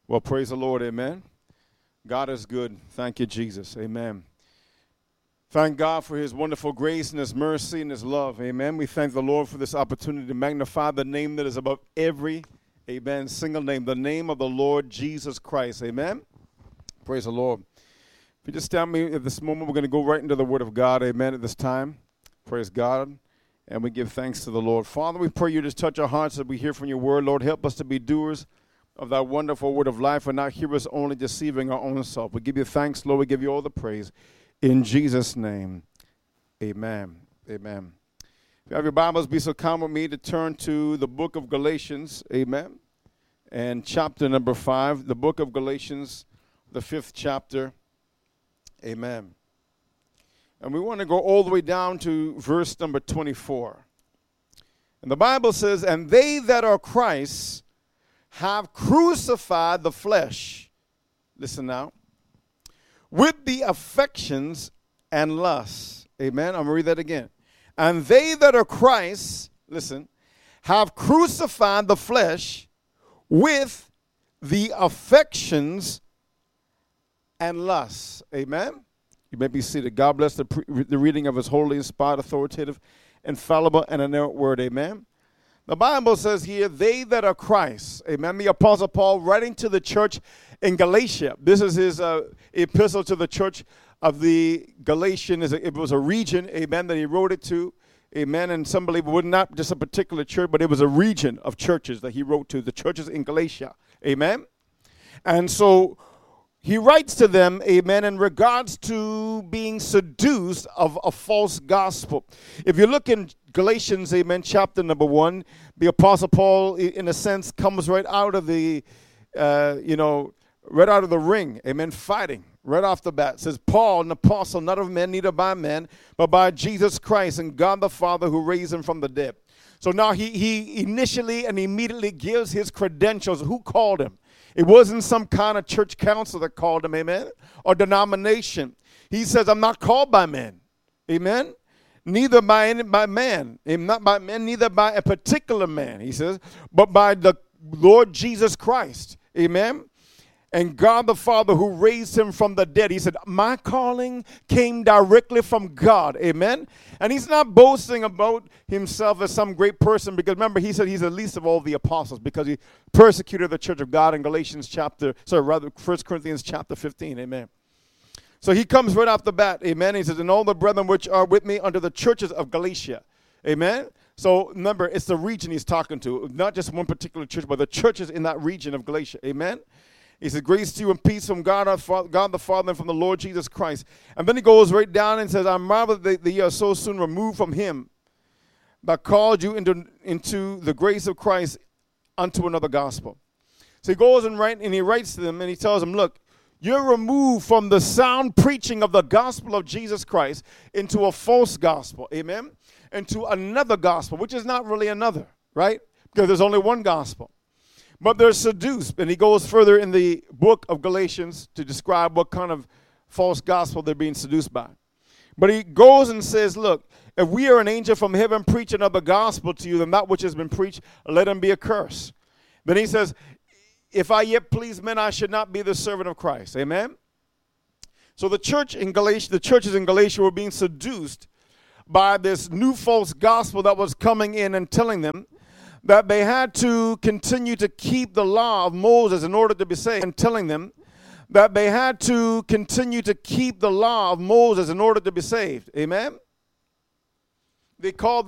Well, praise the Lord, amen. God is good. Thank you, Jesus, amen. Thank God for his wonderful grace and his mercy and his love, amen. We thank the Lord for this opportunity to magnify the name that is above every, amen, single name, the name of the Lord Jesus Christ, amen. Praise the Lord. If you just stand me at this moment, we're going to go right into the Word of God, amen, at this time. Praise God. And we give thanks to the Lord. Father, we pray you just touch our hearts as we hear from your word. Lord, help us to be doers of thy wonderful word of life and not hearers only, deceiving our own self. We give you thanks, Lord. We give you all the praise. In Jesus' name, amen. Amen. If you have your Bibles, be so kind with me to turn to the book of Galatians, amen, and chapter number 5, the book of Galatians, the 5th chapter, amen. And we want to go all the way down to verse number 24. And the Bible says, and they that are Christ's have crucified the flesh, listen now, with the affections and lusts. Amen. I'm going to read that again. And they that are Christ's, listen, have crucified the flesh with the affections and lusts. Amen. You may be seated. God bless the reading of his holy, inspired, authoritative, infallible, and inerrant word. Amen. The Bible says here, they that are Christ. Amen. The Apostle Paul writing to the church in Galatia. This is his epistle to the church of the Galatians. It was a region, amen, that he wrote it to. Amen. And some believe it was not just a particular church, but it was a region of churches that he wrote to, the churches in Galatia. Amen. And so he writes to them, amen, in regards to being seduced of a false gospel. If you look in Galatians, amen, chapter number 1, the Apostle Paul, in a sense, comes right out of the, right out of the ring, amen, fighting right off the bat. It says, Paul, an apostle, not of men, neither by men, but by Jesus Christ and God the Father who raised him from the dead. So now he initially and immediately gives his credentials. Who called him? It wasn't some kind of church council that called him, amen, or denomination. He says, I'm not called by men, amen, neither by man, not by men, neither by a particular man, he says, but by the Lord Jesus Christ, amen, and God the Father who raised him from the dead. He said, my calling came directly from God, amen. And he's not boasting about himself as some great person, because remember, he said he's the least of all the apostles because he persecuted the church of God in 1 Corinthians chapter 15, amen. So he comes right off the bat, amen. He says, and all the brethren which are with me under the churches of Galatia, amen. So remember, it's the region he's talking to, not just one particular church, but the churches in that region of Galatia, amen. He said, grace to you and peace from God the Father and from the Lord Jesus Christ. And then he goes right down and says, I marvel that ye are so soon removed from him that called you into the grace of Christ unto another gospel. So he goes and he writes to them and he tells them, look, you're removed from the sound preaching of the gospel of Jesus Christ into a false gospel, amen, into another gospel, which is not really another, right? Because there's only one gospel. But they're seduced. And he goes further in the book of Galatians to describe what kind of false gospel they're being seduced by. But he goes and says, look, if we are an angel from heaven preach another gospel to you than that which has been preached, let him be accursed. Then he says, if I yet please men, I should not be the servant of Christ. Amen? So the churches in Galatia were being seduced by this new false gospel that was coming in and telling them that they had to continue to keep the law of Moses in order to be saved, and telling them that they had to continue to keep the law of Moses in order to be saved. Amen? They called